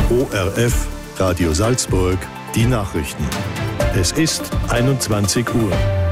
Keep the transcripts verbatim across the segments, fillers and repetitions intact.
O R F, Radio Salzburg, die Nachrichten. Es ist einundzwanzig Uhr.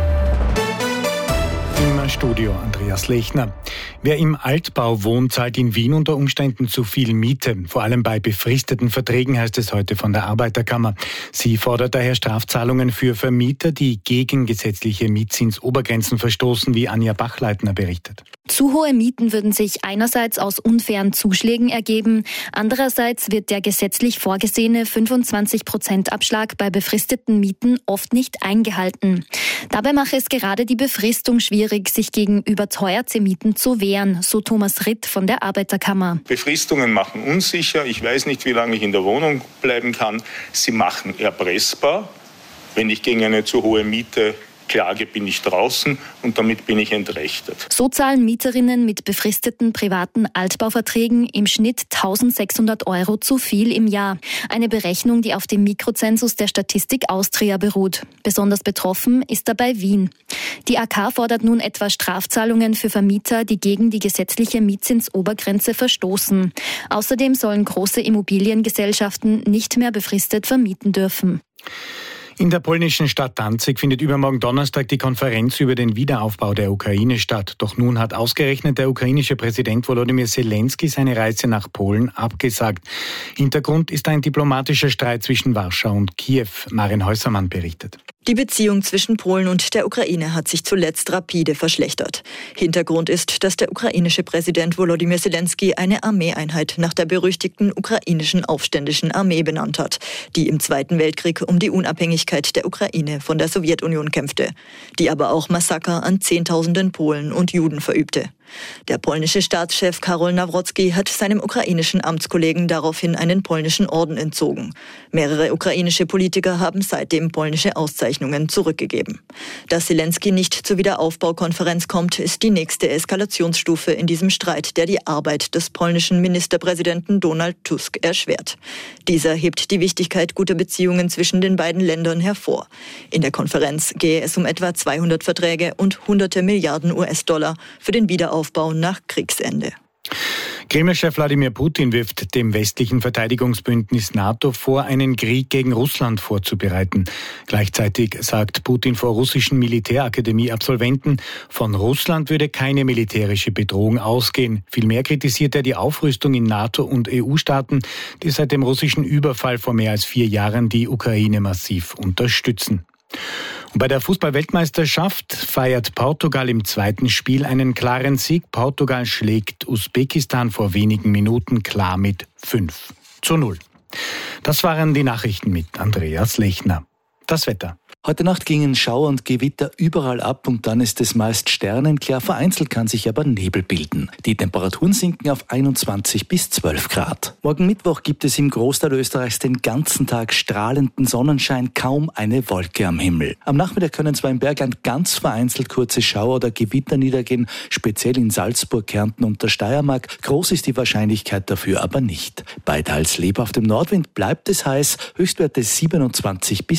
Im Studio Andreas Lechner. Wer im Altbau wohnt, zahlt in Wien unter Umständen zu viel Miete. Vor allem bei befristeten Verträgen, heißt es heute von der Arbeiterkammer. Sie fordert daher Strafzahlungen für Vermieter, die gegen gesetzliche Mietzinsobergrenzen verstoßen, wie Anja Bachleitner berichtet. Zu hohe Mieten würden sich einerseits aus unfairen Zuschlägen ergeben, andererseits wird der gesetzlich vorgesehene fünfundzwanzig Prozent Abschlag bei befristeten Mieten oft nicht eingehalten. Dabei mache es gerade die Befristung schwierig, sich gegen überteuerte Mieten zu wehren, so Thomas Ritt von der Arbeiterkammer. Befristungen machen unsicher. Ich weiß nicht, wie lange ich in der Wohnung bleiben kann. Sie machen erpressbar. Wenn ich gegen eine zu hohe Miete klage, bin ich draußen und damit bin ich entrechtet. So zahlen Mieterinnen mit befristeten privaten Altbauverträgen im Schnitt eintausendsechshundert Euro zu viel im Jahr. Eine Berechnung, die auf dem Mikrozensus der Statistik Austria beruht. Besonders betroffen ist dabei Wien. Die A K fordert nun etwa Strafzahlungen für Vermieter, die gegen die gesetzliche Mietzinsobergrenze verstoßen. Außerdem sollen große Immobiliengesellschaften nicht mehr befristet vermieten dürfen. In der polnischen Stadt Danzig findet übermorgen Donnerstag die Konferenz über den Wiederaufbau der Ukraine statt. Doch nun hat ausgerechnet der ukrainische Präsident Volodymyr Zelensky seine Reise nach Polen abgesagt. Hintergrund ist ein diplomatischer Streit zwischen Warschau und Kiew. Marin Häusermann berichtet. Die Beziehung zwischen Polen und der Ukraine hat sich zuletzt rapide verschlechtert. Hintergrund ist, dass der ukrainische Präsident Volodymyr Zelensky eine Armeeeinheit nach der berüchtigten ukrainischen aufständischen Armee benannt hat, die im Zweiten Weltkrieg um die Unabhängigkeit der Ukraine von der Sowjetunion kämpfte, die aber auch Massaker an Zehntausenden Polen und Juden verübte. Der polnische Staatschef Karol Nawrocki hat seinem ukrainischen Amtskollegen daraufhin einen polnischen Orden entzogen. Mehrere ukrainische Politiker haben seitdem polnische Auszeichnungen zurückgegeben. Dass Zelensky nicht zur Wiederaufbaukonferenz kommt, ist die nächste Eskalationsstufe in diesem Streit, der die Arbeit des polnischen Ministerpräsidenten Donald Tusk erschwert. Dieser hebt die Wichtigkeit guter Beziehungen zwischen den beiden Ländern hervor. In der Konferenz gehe es um etwa zweihundert Verträge und hunderte Milliarden U S-Dollar für den Wiederaufbau Aufbau nach Kriegsende. Kreml-Chef Wladimir Putin wirft dem westlichen Verteidigungsbündnis NATO vor, einen Krieg gegen Russland vorzubereiten. Gleichzeitig sagt Putin vor russischen Militärakademie-Absolventen, von Russland würde keine militärische Bedrohung ausgehen. Vielmehr kritisiert er die Aufrüstung in NATO und E U-Staaten, die seit dem russischen Überfall vor mehr als vier Jahren die Ukraine massiv unterstützen. Und bei der Fußball-Weltmeisterschaft feiert Portugal im zweiten Spiel einen klaren Sieg. Portugal schlägt Usbekistan vor wenigen Minuten klar mit fünf zu null. Das waren die Nachrichten mit Andreas Lechner. Das Wetter. Heute Nacht gingen Schauer und Gewitter überall ab und dann ist es meist sternenklar. Vereinzelt kann sich aber Nebel bilden. Die Temperaturen sinken auf einundzwanzig bis zwölf Grad. Morgen Mittwoch gibt es im Großteil Österreichs den ganzen Tag strahlenden Sonnenschein, kaum eine Wolke am Himmel. Am Nachmittag können zwar im Bergland ganz vereinzelt kurze Schauer oder Gewitter niedergehen, speziell in Salzburg, Kärnten und der Steiermark. Groß ist die Wahrscheinlichkeit dafür aber nicht. Bei teils lebhaftem Nordwind bleibt es heiß, Höchstwerte siebenundzwanzig bis